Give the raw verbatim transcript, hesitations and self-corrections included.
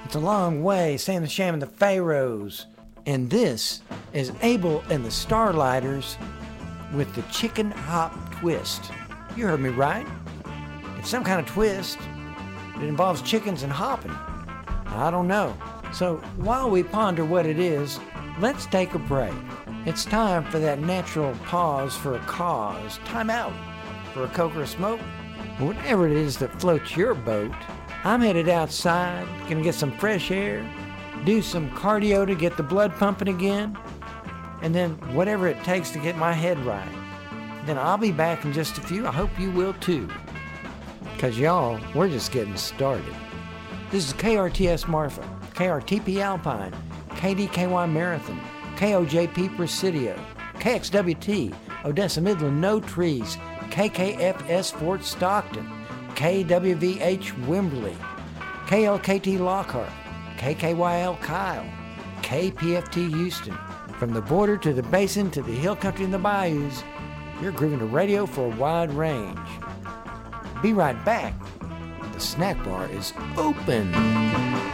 It's a long way, Sam the Sham and the Pharaohs. And this is Abel and the Starlighters with the Chicken Hop Twist. You heard me right. It's some kind of twist. It involves chickens and hopping. I don't know. So while we ponder what it is, let's take a break. It's time for that natural pause for a cause. Time out for a Coke or a smoke. Whatever it is that floats your boat. I'm headed outside, gonna get some fresh air, do some cardio to get the blood pumping again, and then whatever it takes to get my head right. Then I'll be back in just a few. I hope you will too. Because y'all, we're just getting started. This is K R T S Marfa, K R T P Alpine, K D K Y Marathon, K O J P Presidio, K X W T, Odessa Midland No Trees, K K F S Fort Stockton, K W V H Wimberley, K L K T Lockhart, K K Y L Kyle, K P F T Houston. From the border to the basin to the hill country and the bayous, you're grooving to radio for a wide range. Be right back. The snack bar is open.